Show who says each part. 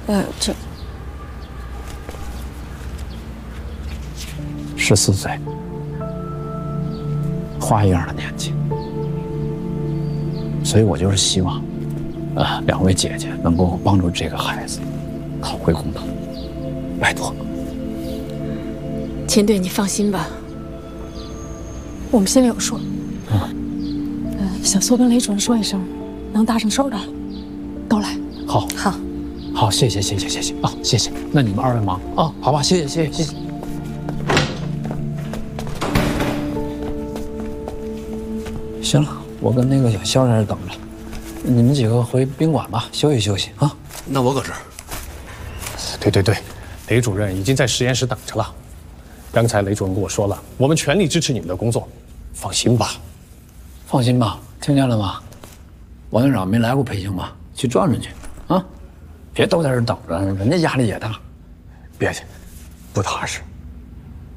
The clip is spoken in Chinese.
Speaker 1: 这
Speaker 2: 14岁，花一样的年纪，所以我就是希望，两位姐姐能够帮助这个孩子讨回公道，拜托。
Speaker 1: 秦队，你放心吧，
Speaker 3: 我们心里有数。小苏跟雷主任说一声，能搭上手的都来。
Speaker 2: 好，
Speaker 1: 好，
Speaker 2: 好，谢谢啊，谢谢。那你们二位忙啊，好吧，谢谢。行了，我跟那个小肖在这等着，你们几个回宾馆吧，休息休息啊。
Speaker 4: 那我搁这儿。
Speaker 5: 对，雷主任已经在实验室等着了。刚才雷主任跟我说了，我们全力支持你们的工作，放心吧。
Speaker 2: 放心吧，听见了吗？王院长没来过培训吧？去转转去啊，别都在这等着，人家压力也大。
Speaker 5: 别去，不踏实。